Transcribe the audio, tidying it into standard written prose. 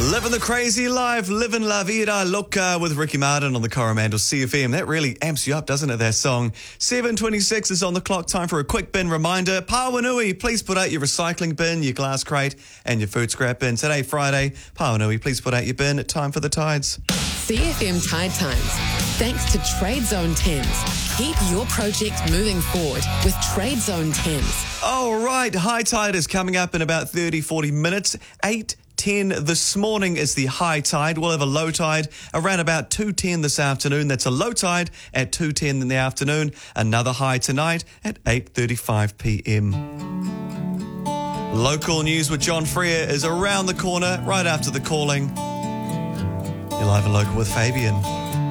Living the crazy life, living la vida loca with Ricky Martin on the Coromandel CFM. That really amps you up, doesn't it, that song? 7:26 is on the clock. Time for a quick bin reminder. Pawanui, please put out your recycling bin, your glass crate and your food scrap bin. Today, Friday, Pawanui, please put out your bin. Time for the tides. CFM Tide Times. Thanks to Trade Zone 10s. Keep your project moving forward with Trade Zone 10s. All right, high tide is coming up in about 30-40 minutes. 8:10 this morning is the high tide. We'll have a low tide around about 2:10 this afternoon. That's a low tide at 2:10 in the afternoon. Another high tonight at 8:35 p.m. Local news with John Freer is around the corner right after the calling. You're live and local with Fabian.